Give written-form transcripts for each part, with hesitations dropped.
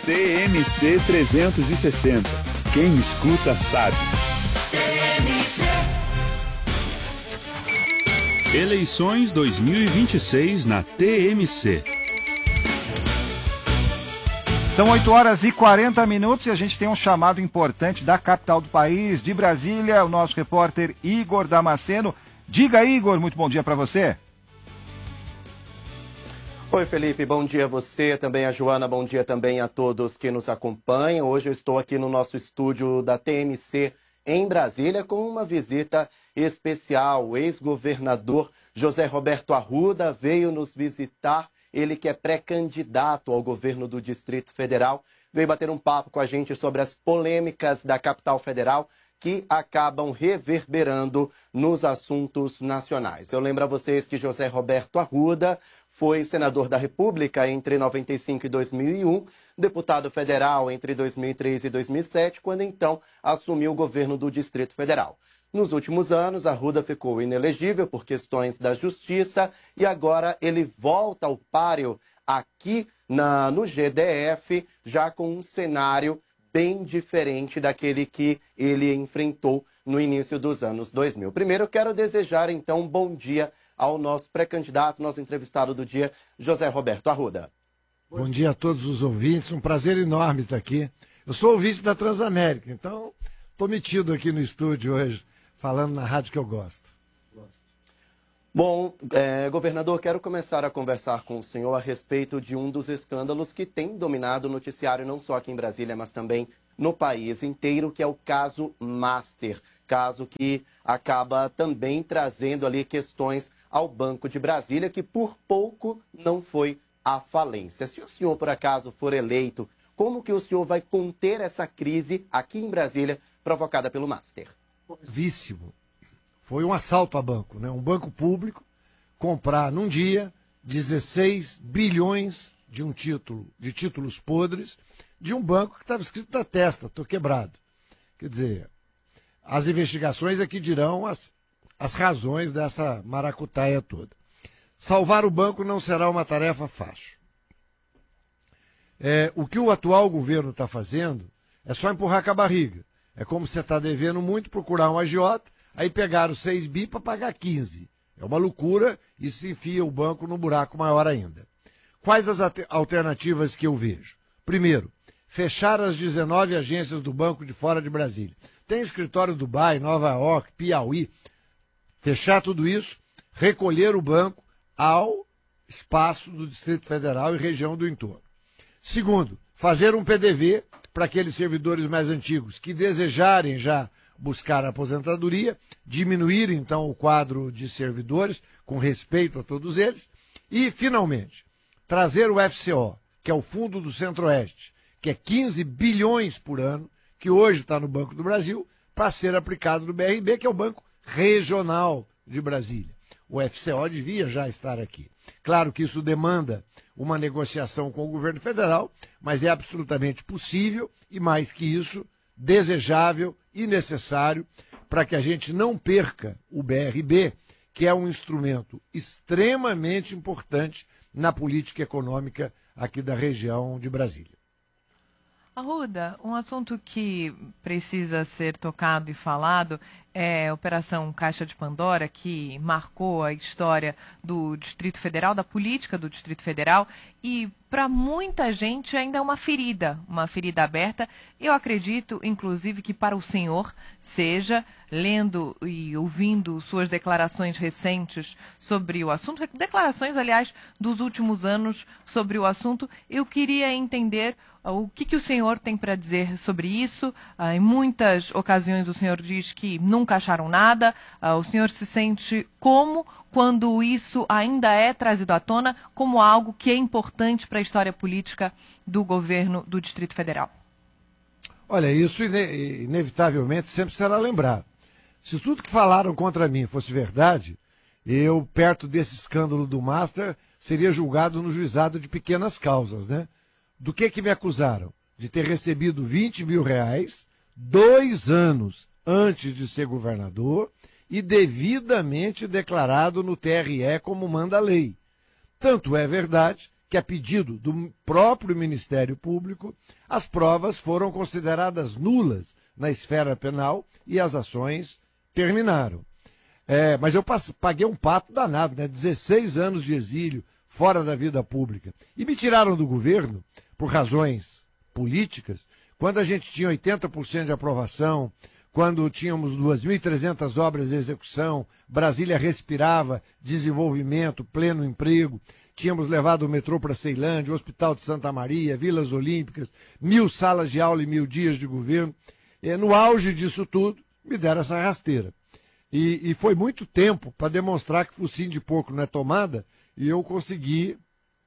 TMC 360. Quem escuta sabe. Eleições 2026 na TMC. São 8h40 e a gente tem um chamado importante da capital do país, de Brasília, o nosso repórter Igor Damasceno. Diga, Igor, muito bom dia para você. Oi, Felipe, bom dia a você, também a Joana, bom dia também a todos que nos acompanham. Hoje eu estou aqui no nosso estúdio da TMC em Brasília com uma visita especial. O ex-governador José Roberto Arruda veio nos visitar. Ele que é pré-candidato ao governo do Distrito Federal, veio bater um papo com a gente sobre as polêmicas da capital federal que acabam reverberando nos assuntos nacionais. Eu lembro a vocês que José Roberto Arruda foi senador da República entre 95 e 2001, deputado federal entre 2003 e 2007, quando então assumiu o governo do Distrito Federal. Nos últimos anos, Arruda ficou inelegível por questões da justiça e agora ele volta ao páreo aqui no GDF, já com um cenário bem diferente daquele que ele enfrentou no início dos anos 2000. Primeiro, eu quero desejar, então, um bom dia ao nosso pré-candidato, nosso entrevistado do dia, José Roberto Arruda. Bom dia a todos os ouvintes, um prazer enorme estar aqui. Eu sou ouvinte da Transamérica, então estou metido aqui no estúdio hoje, falando na rádio que eu gosto. Bom, governador, quero começar a conversar com o senhor a respeito de um dos escândalos que tem dominado o noticiário, não só aqui em Brasília, mas também no país inteiro, que é o caso Master. Caso que acaba também trazendo ali questões ao Banco de Brasília, que por pouco não foi à falência. Se o senhor, por acaso, for eleito, como que o senhor vai conter essa crise aqui em Brasília provocada pelo Master? Gravíssimo. Foi um assalto a banco, né? Um banco público comprar num dia 16 bilhões de títulos podres de um banco que estava escrito na testa, estou quebrado. Quer dizer, as investigações aqui dirão as razões dessa maracutaia toda. Salvar o banco não será uma tarefa fácil. O que o atual governo está fazendo é só empurrar com a barriga. É como se você está devendo muito, procurar um agiota, aí pegar os 6 bi para pagar 15. É uma loucura, isso enfia o banco num buraco maior ainda. Quais as alternativas que eu vejo? Primeiro, fechar as 19 agências do banco de fora de Brasília. Tem escritório em Dubai, Nova York, Piauí. Fechar tudo isso, recolher o banco ao espaço do Distrito Federal e região do entorno. Segundo, fazer um PDV para aqueles servidores mais antigos que desejarem já buscar a aposentadoria, diminuir então o quadro de servidores, com respeito a todos eles, e, finalmente, trazer o FCO, que é o Fundo do Centro-Oeste, que é 15 bilhões por ano, que hoje está no Banco do Brasil, para ser aplicado no BRB, que é o Banco Regional de Brasília. O FCO devia já estar aqui. Claro que isso demanda uma negociação com o governo federal, mas é absolutamente possível e, mais que isso, desejável e necessário para que a gente não perca o BRB, que é um instrumento extremamente importante na política econômica aqui da região de Brasília. Arruda, um assunto que precisa ser tocado e falado é a Operação Caixa de Pandora, que marcou a história do Distrito Federal, da política do Distrito Federal, e para muita gente ainda é uma ferida aberta. Eu acredito, inclusive, que para o senhor seja, lendo e ouvindo suas declarações recentes sobre o assunto, declarações, aliás, dos últimos anos sobre o assunto, eu queria entender o que o senhor tem para dizer sobre isso. Em muitas ocasiões o senhor diz que nunca acharam nada. O senhor se sente como quando isso ainda é trazido à tona como algo que é importante para a história política do governo do Distrito Federal? Olha, isso inevitavelmente sempre será lembrado. Se tudo que falaram contra mim fosse verdade, eu, perto desse escândalo do Master, seria julgado no juizado de pequenas causas, né? Do que me acusaram? De ter recebido 20 mil reais 2 anos antes de ser governador e devidamente declarado no TRE como manda a lei. Tanto é verdade que, a pedido do próprio Ministério Público, as provas foram consideradas nulas na esfera penal e as ações terminaram. Mas eu paguei um pato danado, né? 16 anos de exílio, fora da vida pública. E me tiraram do governo, por razões políticas, quando a gente tinha 80% de aprovação, quando tínhamos 2.300 obras em execução, Brasília respirava desenvolvimento, pleno emprego, tínhamos levado o metrô para Ceilândia, o Hospital de Santa Maria, Vilas Olímpicas, 1.000 salas de aula e 1.000 dias de governo. No auge disso tudo, me deram essa rasteira. E foi muito tempo para demonstrar que focinho de porco não é tomada, e eu consegui,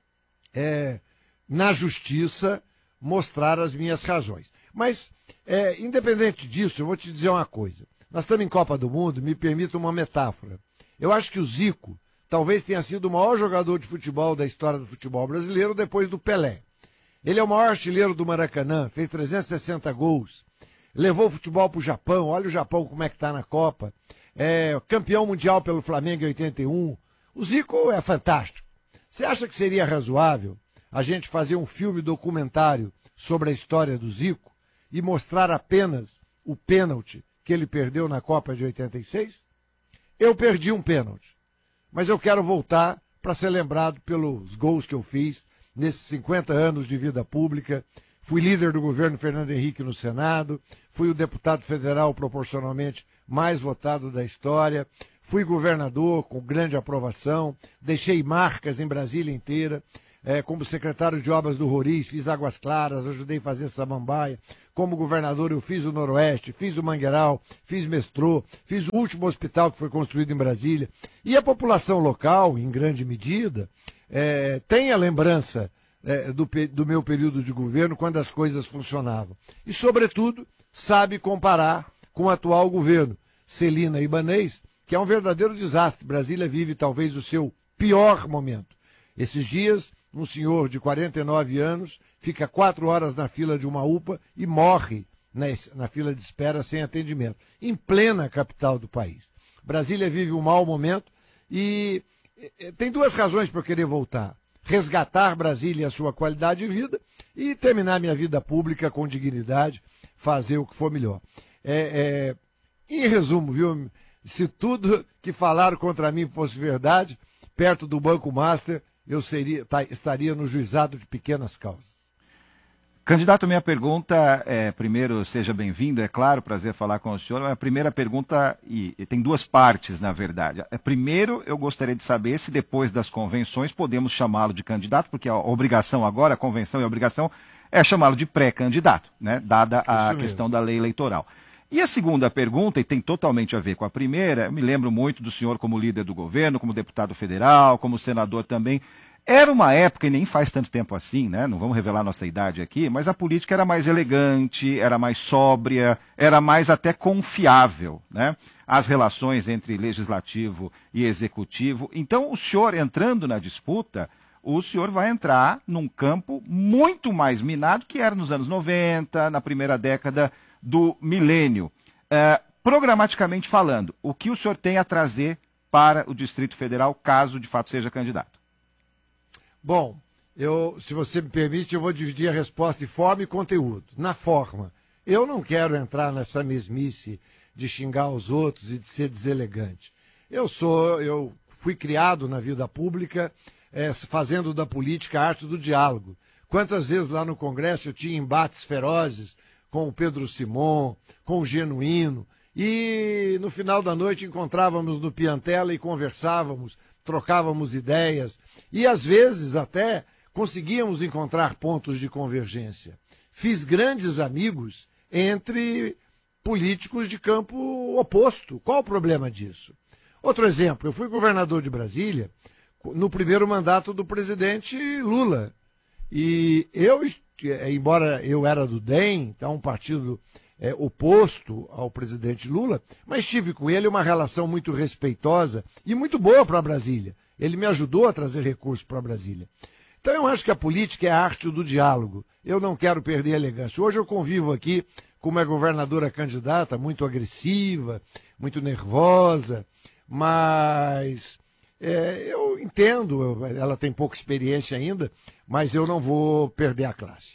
na justiça, mostrar as minhas razões. Mas, independente disso, eu vou te dizer uma coisa. Nós estamos em Copa do Mundo, me permita uma metáfora. Eu acho que o Zico talvez tenha sido o maior jogador de futebol da história do futebol brasileiro depois do Pelé. Ele é o maior artilheiro do Maracanã, fez 360 gols, levou o futebol para o Japão, olha o Japão como é que está na Copa, campeão mundial pelo Flamengo em 81. O Zico é fantástico. Você acha que seria razoável a gente fazer um filme documentário sobre a história do Zico e mostrar apenas o pênalti que ele perdeu na Copa de 86? Eu perdi um pênalti, mas eu quero voltar para ser lembrado pelos gols que eu fiz nesses 50 anos de vida pública. Fui líder do governo Fernando Henrique no Senado, fui o deputado federal proporcionalmente mais votado da história, fui governador com grande aprovação, deixei marcas em Brasília inteira, como secretário de obras do Roriz, fiz Águas Claras, ajudei a fazer Samambaia. Como governador eu fiz o Noroeste, fiz o Mangueiral, fiz Mestrô, fiz o último hospital que foi construído em Brasília. E a população local, em grande medida, tem a lembrança do meu período de governo, quando as coisas funcionavam. E, sobretudo, sabe comparar com o atual governo, Celina Ibanez, que é um verdadeiro desastre. Brasília vive talvez o seu pior momento. Esses dias, um senhor de 49 anos fica 4 horas na fila de uma UPA e morre na fila de espera sem atendimento, em plena capital do país. Brasília vive um mau momento e tem duas razões para eu querer voltar: resgatar Brasília e a sua qualidade de vida e terminar minha vida pública com dignidade, fazer o que for melhor. Em resumo, viu? Se tudo que falaram contra mim fosse verdade, perto do Banco Master, eu estaria no juizado de pequenas causas. Candidato, minha pergunta primeiro, seja bem-vindo, é claro, prazer falar com o senhor. A primeira pergunta, e tem duas partes, na verdade. Primeiro, eu gostaria de saber se depois das convenções podemos chamá-lo de candidato, porque a obrigação agora, a convenção e a obrigação, é chamá-lo de pré-candidato, né, dada a questão da lei eleitoral. E a segunda pergunta, e tem totalmente a ver com a primeira, eu me lembro muito do senhor como líder do governo, como deputado federal, como senador também. Era uma época, e nem faz tanto tempo assim, né? Não vamos revelar nossa idade aqui, mas a política era mais elegante, era mais sóbria, era mais até confiável, né? As relações entre legislativo e executivo. Então, o senhor entrando na disputa, o senhor vai entrar num campo muito mais minado que era nos anos 90, na primeira década do milênio. Programaticamente falando, o que o senhor tem a trazer para o Distrito Federal, caso de fato seja candidato? Bom, se você me permite, eu vou dividir a resposta em forma e conteúdo. Na forma, eu não quero entrar nessa mesmice de xingar os outros e de ser deselegante. Eu fui criado na vida pública, fazendo da política a arte do diálogo. Quantas vezes lá no Congresso eu tinha embates ferozes com o Pedro Simon, com o Genuíno, e no final da noite encontrávamos no Piantela e conversávamos, trocávamos ideias, e às vezes até conseguíamos encontrar pontos de convergência. Fiz grandes amigos entre políticos de campo oposto. Qual o problema disso? Outro exemplo, eu fui governador de Brasília no primeiro mandato do presidente Lula. E eu, embora eu era do DEM, então um partido oposto ao presidente Lula, mas tive com ele uma relação muito respeitosa e muito boa para Brasília. Ele me ajudou a trazer recursos para Brasília. Então eu acho que a política é a arte do diálogo. Eu não quero perder a elegância. Hoje eu convivo aqui com uma governadora candidata muito agressiva, muito nervosa, mas Eu entendo, ela tem pouca experiência ainda, mas eu não vou perder a classe.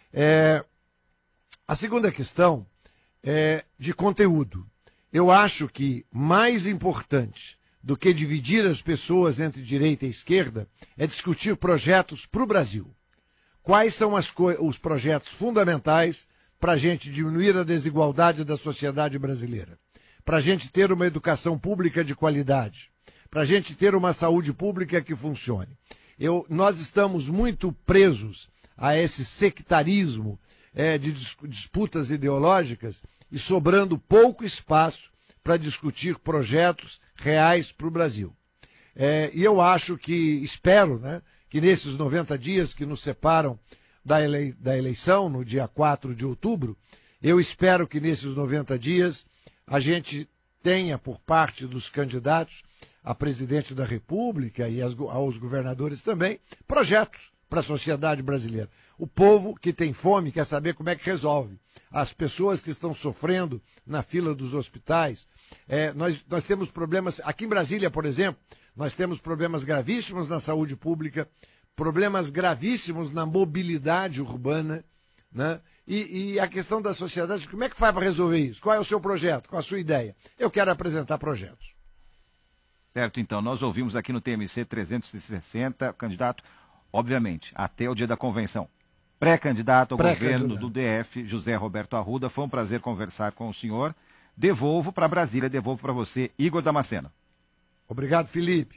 A segunda questão é de conteúdo. Eu acho que mais importante do que dividir as pessoas entre direita e esquerda é discutir projetos para o Brasil. Quais são os projetos fundamentais para a gente diminuir a desigualdade da sociedade brasileira? Para a gente ter uma educação pública de qualidade? Para a gente ter uma saúde pública que funcione? Nós estamos muito presos a esse sectarismo de disputas ideológicas e sobrando pouco espaço para discutir projetos reais para o Brasil. E eu acho espero, né, que nesses 90 dias que nos separam da eleição, no dia 4 de outubro, eu espero que nesses 90 dias a gente tenha, por parte dos candidatos a presidente da República e aos governadores também, projetos para a sociedade brasileira. O povo que tem fome quer saber como é que resolve. As pessoas que estão sofrendo na fila dos hospitais. Nós temos problemas, aqui em Brasília, por exemplo, nós temos problemas gravíssimos na saúde pública, problemas gravíssimos na mobilidade urbana, né? E a questão da sociedade, como é que faz para resolver isso? Qual é o seu projeto? Qual a sua ideia? Eu quero apresentar projetos. Certo, então, nós ouvimos aqui no TMC 360, candidato, obviamente, até o dia da convenção. Pré-candidato ao governo do DF, José Roberto Arruda. Foi um prazer conversar com o senhor. Devolvo para Brasília, devolvo para você, Igor Damasceno. Obrigado, Felipe.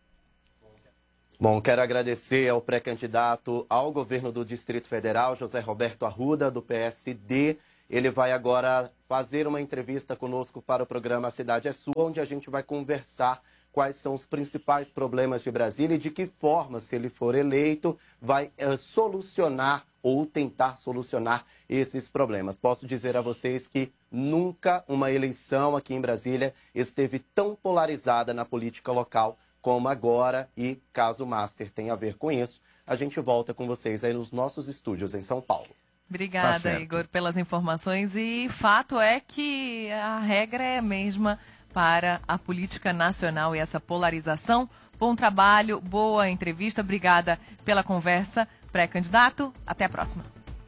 Bom, quero agradecer ao pré-candidato ao governo do Distrito Federal, José Roberto Arruda, do PSD. Ele vai agora fazer uma entrevista conosco para o programa Cidade é Sua, onde a gente vai conversar quais são os principais problemas de Brasília e de que forma, se ele for eleito, vai solucionar ou tentar solucionar esses problemas. Posso dizer a vocês que nunca uma eleição aqui em Brasília esteve tão polarizada na política local como agora, e caso o Master tenha a ver com isso, a gente volta com vocês aí nos nossos estúdios em São Paulo. Obrigada, Igor, pelas informações. E fato é que a regra é a mesma para a política nacional e essa polarização. Bom trabalho, boa entrevista. Obrigada pela conversa, pré-candidato. Até a próxima.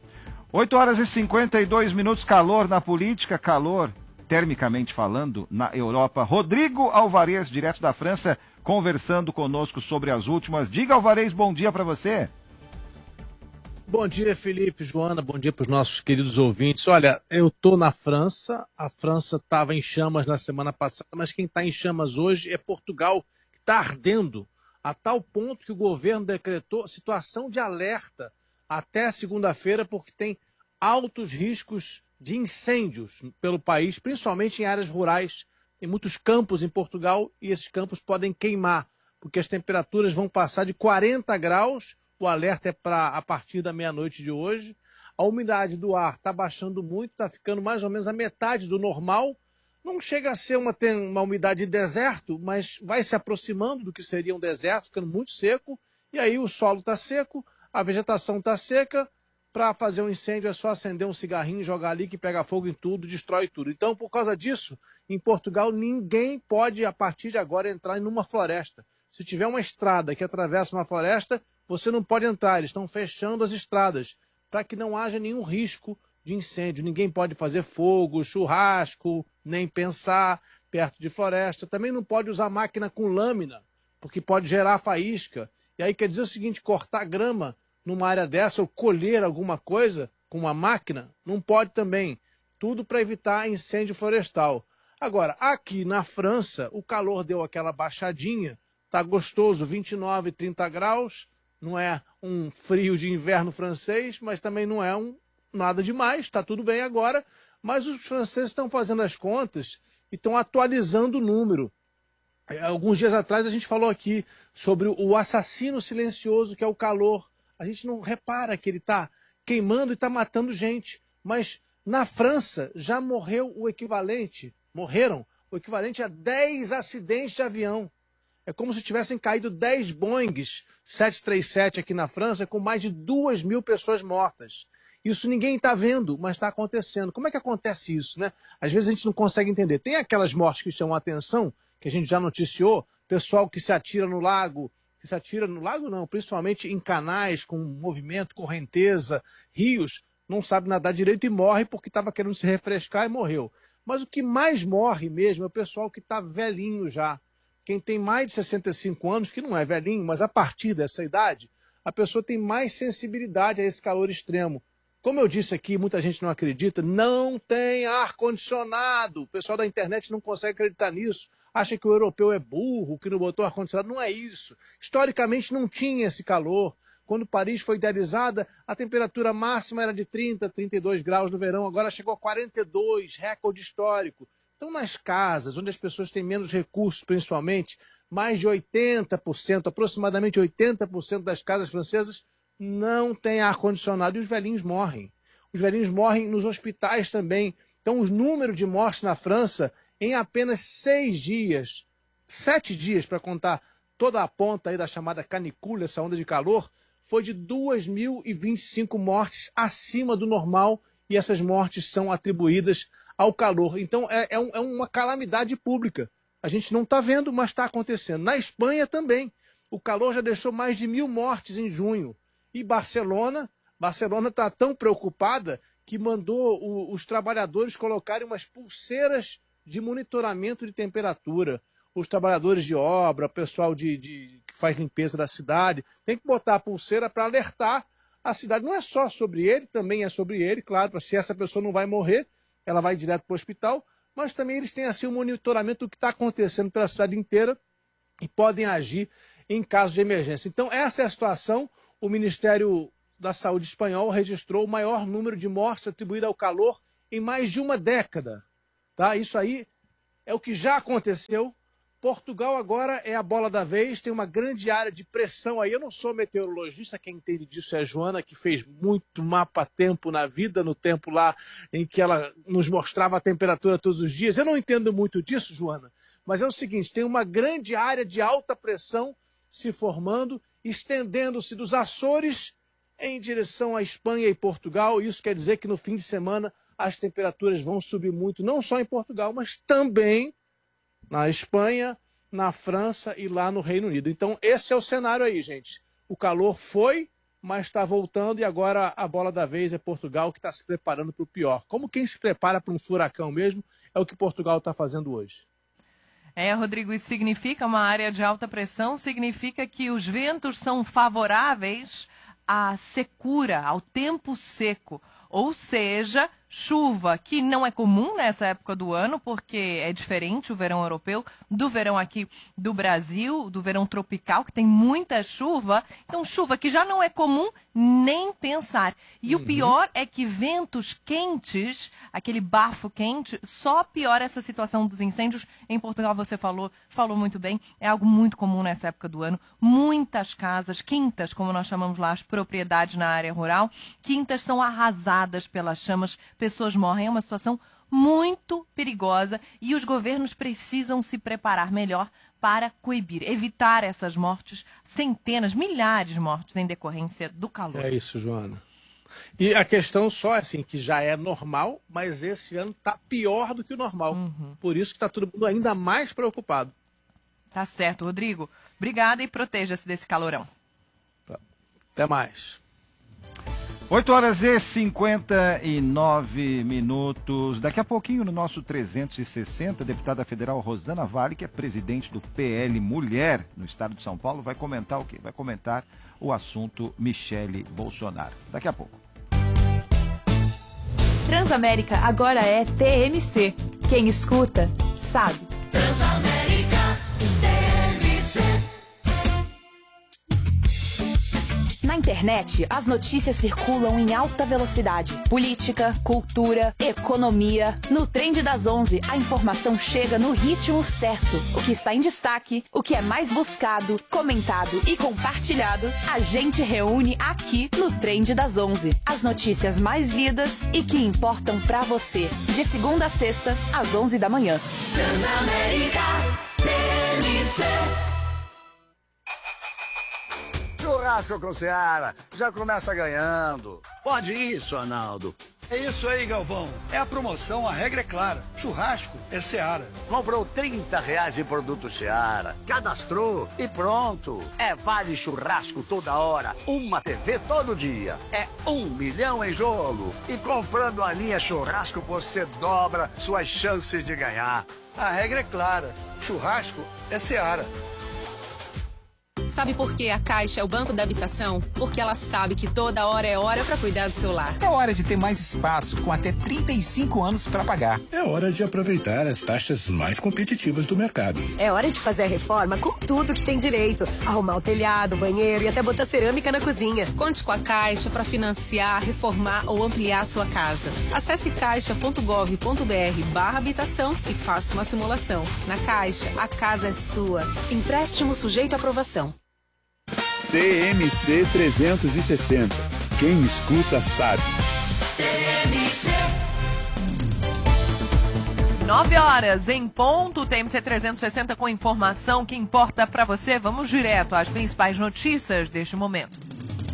8h52, calor na política, calor, termicamente falando, na Europa. Rodrigo Alvarez, direto da França, conversando conosco sobre as últimas. Diga, Alvarez, bom dia para você. Bom dia, Felipe, Joana, bom dia para os nossos queridos ouvintes. Olha, eu estou na França, a França estava em chamas na semana passada, mas quem está em chamas hoje é Portugal, que está ardendo a tal ponto que o governo decretou situação de alerta até segunda-feira, porque tem altos riscos de incêndios pelo país, principalmente em áreas rurais. Tem muitos campos em Portugal e esses campos podem queimar, porque as temperaturas vão passar de 40 graus. O alerta é para a partir da meia-noite de hoje. A umidade do ar está baixando muito, está ficando mais ou menos a metade do normal. Não chega a ser uma umidade de deserto, mas vai se aproximando do que seria um deserto, ficando muito seco. E aí o solo está seco, a vegetação está seca. Para fazer um incêndio é só acender um cigarrinho, jogar ali que pega fogo em tudo, destrói tudo. Então, por causa disso, em Portugal, ninguém pode, a partir de agora, entrar em uma floresta. Se tiver uma estrada que atravessa uma floresta, você não pode entrar. Eles estão fechando as estradas para que não haja nenhum risco de incêndio. Ninguém pode fazer fogo, churrasco, nem pensar perto de floresta. Também não pode usar máquina com lâmina, porque pode gerar faísca. E aí quer dizer o seguinte, cortar grama numa área dessa ou colher alguma coisa com uma máquina, não pode também. Tudo para evitar incêndio florestal. Agora, aqui na França, o calor deu aquela baixadinha, tá gostoso, 29, 30 graus, não é um frio de inverno francês, mas também não é nada demais, está tudo bem agora, mas os franceses estão fazendo as contas e estão atualizando o número. Alguns dias atrás a gente falou aqui sobre o assassino silencioso que é o calor. A gente não repara que ele está queimando e está matando gente, mas na França já morreram o equivalente a 10 acidentes de avião. É como se tivessem caído 10 Boeings 737 aqui na França, com mais de 2.000 pessoas mortas. Isso ninguém está vendo, mas está acontecendo. Como é que acontece isso, né? Às vezes a gente não consegue entender. Tem aquelas mortes que chamam a atenção, que a gente já noticiou, pessoal que se atira no lago, principalmente em canais com movimento, correnteza, rios, não sabe nadar direito e morre porque estava querendo se refrescar e morreu. Mas o que mais morre mesmo é o pessoal que está velhinho já. Quem tem mais de 65 anos, que não é velhinho, mas a partir dessa idade, a pessoa tem mais sensibilidade a esse calor extremo. Como eu disse aqui, muita gente não acredita, não tem ar-condicionado. O pessoal da internet não consegue acreditar nisso. Acha que o europeu é burro, que não botou ar-condicionado. Não é isso. Historicamente não tinha esse calor. Quando Paris foi idealizada, a temperatura máxima era de 30, 32 graus no verão. Agora chegou a 42, recorde histórico. Então, nas casas, onde as pessoas têm menos recursos, principalmente, mais de 80%, aproximadamente 80% das casas francesas não tem ar-condicionado e os velhinhos morrem. Os velhinhos morrem nos hospitais também. Então, o número de mortes na França, em apenas 6 dias, 7 dias, para contar toda a ponta aí da chamada canicule, essa onda de calor, foi de 2.025 mortes acima do normal, e essas mortes são atribuídas ao calor. Então, é uma calamidade pública. A gente não está vendo, mas está acontecendo. Na Espanha também. O calor já deixou mais de 1.000 mortes em junho. E Barcelona está tão preocupada que mandou os trabalhadores colocarem umas pulseiras de monitoramento de temperatura. Os trabalhadores de obra, o pessoal que faz limpeza da cidade, tem que botar a pulseira para alertar a cidade. Não é só sobre ele, também é sobre ele, claro, para se essa pessoa não vai morrer, ela vai direto para o hospital, mas também eles têm assim um monitoramento do que está acontecendo pela cidade inteira e podem agir em caso de emergência. Então, essa é a situação. O Ministério da Saúde espanhol registrou o maior número de mortes atribuídas ao calor em mais de uma década. Tá? Isso aí é o que já aconteceu. Portugal agora é a bola da vez, tem uma grande área de pressão aí. Eu não sou meteorologista, quem entende disso é a Joana, que fez muito mapa-tempo na vida, no tempo lá em que ela nos mostrava a temperatura todos os dias. Eu não entendo muito disso, Joana, mas é o seguinte, tem uma grande área de alta pressão se formando, estendendo-se dos Açores em direção à Espanha e Portugal. Isso quer dizer que no fim de semana as temperaturas vão subir muito, não só em Portugal, mas também na Espanha, na França e lá no Reino Unido. Então esse é o cenário aí, gente. O calor foi, mas está voltando e agora a bola da vez é Portugal, que está se preparando para o pior. Como quem se prepara para um furacão mesmo, é o que Portugal está fazendo hoje. Rodrigo, isso significa uma área de alta pressão, significa que os ventos são favoráveis à secura, ao tempo seco, ou seja, chuva, que não é comum nessa época do ano, porque é diferente o verão europeu do verão aqui do Brasil, do verão tropical, que tem muita chuva. Então, chuva que já não é comum nem pensar. E o pior é que ventos quentes, aquele bafo quente, só piora essa situação dos incêndios. Em Portugal, você falou muito bem, é algo muito comum nessa época do ano. Muitas casas, quintas, como nós chamamos lá, as propriedades na área rural, quintas são arrasadas pelas chamas, pessoas morrem, é uma situação muito perigosa e os governos precisam se preparar melhor para coibir, evitar essas mortes, centenas, milhares de mortes em decorrência do calor. É isso, Joana. E a questão só assim, que já é normal, mas esse ano está pior do que o normal. Por isso que está todo mundo ainda mais preocupado. Tá certo, Rodrigo. Obrigada e proteja-se desse calorão. Até mais. 8h59. Daqui a pouquinho, no nosso 360, a deputada federal Rosana Vale, que é presidente do PL Mulher no estado de São Paulo, vai comentar o quê? Vai comentar o assunto Michele Bolsonaro. Daqui a pouco. Transamérica agora é TMC. Quem escuta, sabe. Transamérica TMC. Na internet, as notícias circulam em alta velocidade. Política, cultura, economia. No Trend das 11, a informação chega no ritmo certo. O que está em destaque, o que é mais buscado, comentado e compartilhado, a gente reúne aqui no Trend das 11. As notícias mais lidas e que importam pra você. De segunda a sexta, às 11 da manhã. Transamérica TMC. Churrasco com Seara, já começa ganhando. Pode isso, Arnaldo. É isso aí, Galvão. É a promoção, a regra é clara. Churrasco é Seara. Comprou R$30 em produto Seara, cadastrou e pronto. É vale churrasco toda hora, uma TV todo dia. É 1 milhão em jogo. E comprando a linha churrasco, você dobra suas chances de ganhar. A regra é clara. Churrasco é Seara. Sabe por que a Caixa é o banco da habitação? Porque ela sabe que toda hora é hora para cuidar do seu lar. É hora de ter mais espaço, com até 35 anos para pagar. É hora de aproveitar as taxas mais competitivas do mercado. É hora de fazer a reforma com tudo que tem direito. Arrumar o telhado, o banheiro e até botar cerâmica na cozinha. Conte com a Caixa para financiar, reformar ou ampliar a sua casa. Acesse caixa.gov.br/habitação e faça uma simulação. Na Caixa, a casa é sua. Empréstimo sujeito à aprovação. TMC 360. Quem escuta sabe. TMC. 9h em ponto, TMC 360 com informação que importa para você. Vamos direto às principais notícias deste momento.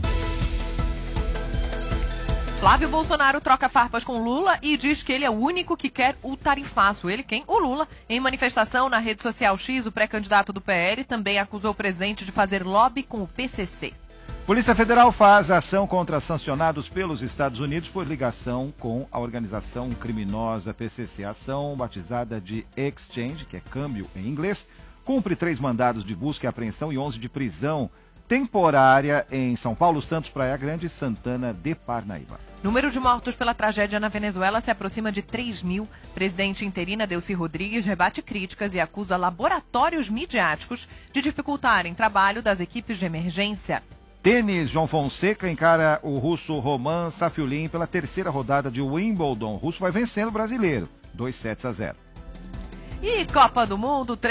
Flávio Bolsonaro troca farpas com Lula e diz que ele é o único que quer o tarifaço. Ele quem? O Lula. Em manifestação na rede social X, o pré-candidato do PL também acusou o presidente de fazer lobby com o PCC. Polícia Federal faz ação contra sancionados pelos Estados Unidos por ligação com a organização criminosa PCC. A ação, batizada de Exchange, que é câmbio em inglês, cumpre 3 mandados de busca e apreensão e 11 de prisão temporária em São Paulo, Santos, Praia Grande e Santana de Parnaíba. Número de mortos pela tragédia na Venezuela se aproxima de 3.000. Presidente interina Delcy Rodrigues rebate críticas e acusa laboratórios midiáticos de dificultarem trabalho das equipes de emergência. Tênis, João Fonseca encara o russo Roman Safiullin pela 3ª rodada de Wimbledon. O russo vai vencendo o brasileiro, 2-0. E Copa do Mundo,